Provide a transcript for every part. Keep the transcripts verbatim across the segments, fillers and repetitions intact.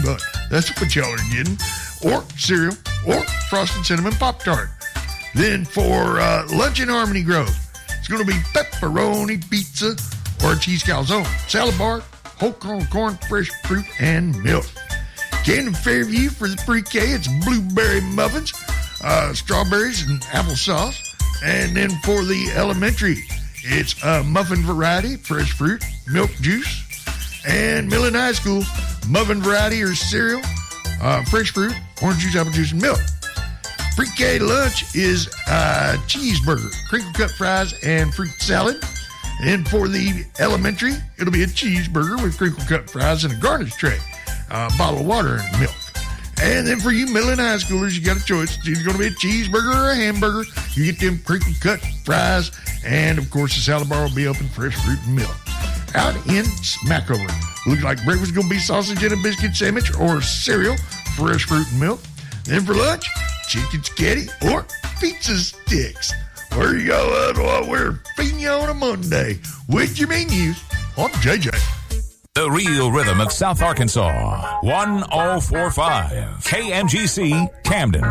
Bun. That's what y'all are getting. Or cereal, or Frosted Cinnamon Pop-Tart. Then for uh, lunch in Harmony Grove, it's going to be pepperoni pizza or a cheese calzone, salad bar, whole corn, corn, fresh fruit, and milk. Camden Fairview for the pre-K, it's blueberry muffins, uh, strawberries and applesauce. And then for the elementary, it's a muffin variety, fresh fruit, milk juice. And Millen High School, muffin variety or cereal, uh, fresh fruit, orange juice, apple juice, and milk. Pre-K lunch is a cheeseburger, crinkle cut fries, and fruit salad. And for the elementary, it'll be a cheeseburger with crinkle cut fries and a garnish tray, a bottle of water and milk. And then for you middle and high schoolers, you got a choice. It's either going to be a cheeseburger or a hamburger. You get them crinkle cut fries, and of course the salad bar will be open, fresh fruit and milk. Out in Smackover, looks like breakfast is going to be sausage and a biscuit sandwich or cereal, fresh fruit and milk. Then for lunch, chicken spaghetti or pizza sticks. There you go. That's what we're feeding you on a Monday with your menus. I'm J J. The real rhythm of South Arkansas. one oh four point five K M G C Camden.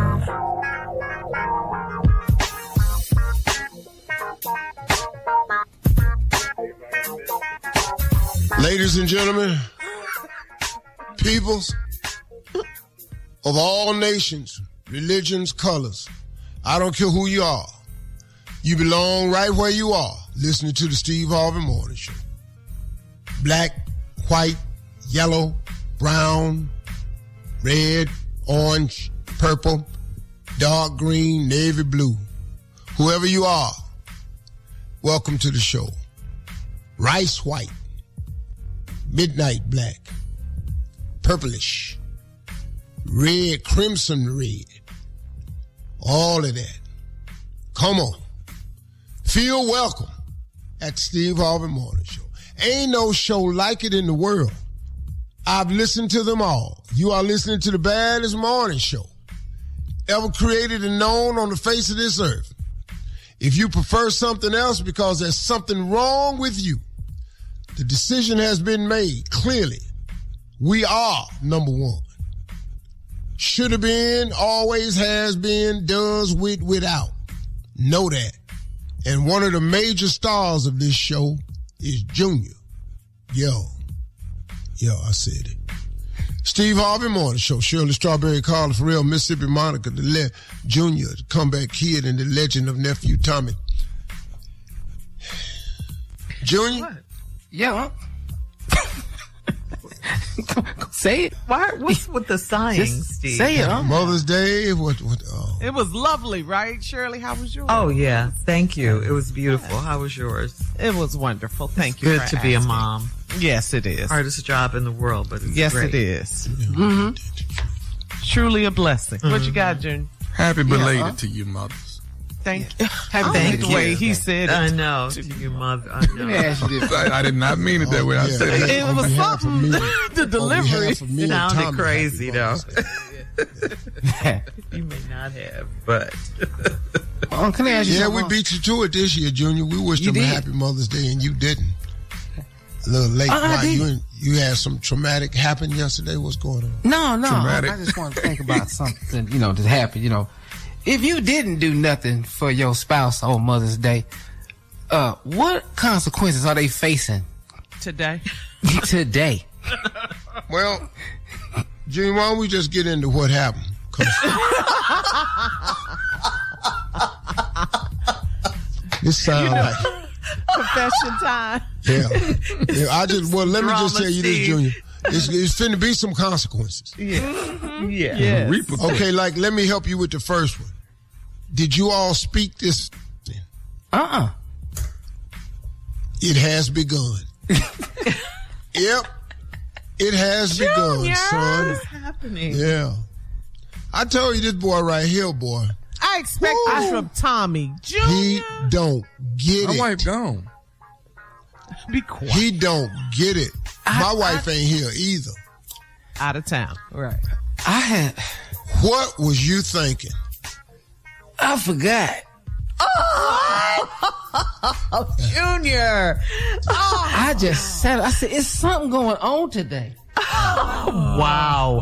Ladies and gentlemen, peoples of all nations, religions, colors, I don't care who you are. You belong right where you are, listening to the Steve Harvey Morning Show. Black, white, yellow, brown, red, orange, purple, dark green, navy blue. Whoever you are, welcome to the show. Rice white, midnight black, purplish, red, crimson red, all of that. Come on. Feel welcome at Steve Harvey Morning Show. Ain't no show like it in the world. I've listened to them all. You are listening to the baddest morning show ever created and known on the face of this earth. If you prefer something else because there's something wrong with you, the decision has been made clearly. We are number one. Should have been, always has been, does with, without. Know that. And one of the major stars of this show is Junior. Yo. Yo, I said it. Steve Harvey Morning Show. Shirley Strawberry Carter, for real, Mississippi Monica, the le- Junior, the comeback kid, and the legend of Nephew Tommy. Junior? What? Yeah. Say it. Why, what's with the sighing, Just Steve? say it. Huh? Mother's Day. What? What? Oh. It was lovely, right, Shirley? How was yours? Oh, yeah. Thank you. It was beautiful. How was yours? It was wonderful. Thank It's you. good for to be a asking. mom. Yes, it is. Hardest job in the world, but it's Yes, great. it is. Mm-hmm. Truly a blessing. Mm-hmm. What you got, June? Happy belated Yeah. to you, mothers. Thank you. Happy I Thank like the you. way he said it. I know. To your mother. I know. I, I did not mean it that way. I Yeah. said it. It On was behalf of something. me- The on delivery. behalf of me and Sounded Tommy, crazy, happy though. Mother's Day. You may not have, but Oh, can I ask you Yeah, something? we beat you to it this year, Junior. We wished You them a did? happy Mother's Day, and you didn't. A little late. Uh, I Why? You, didn't. you had some traumatic happen yesterday. What's going on? No, no. Traumatic. I just want to think about something, you know, that happened. You know, if you didn't do nothing for your spouse on Mother's Day, uh, what consequences are they facing Today. today? Well, Junior, why don't we just get into what happened? 'Cause this sounds like Confession time. yeah. yeah. I just well, let me just Drama, tell you this, Steve. Junior. It's, it's finna be some consequences. yeah. Yes. Repercussions. Okay, like let me help you with the first one. Did you all speak this? Uh-uh. It has begun. Yep. It has begun, Junior, son. what's happening? Yeah. I told you this boy right here, boy. I expect Woo. this from Tommy. Junior. He don't get My it. wife gone. Be quiet. He don't get it. My I- wife ain't here either. Out of town. Right. I had, What was you thinking? I forgot. Junior. I just said, I said, it's something going on today. Wow.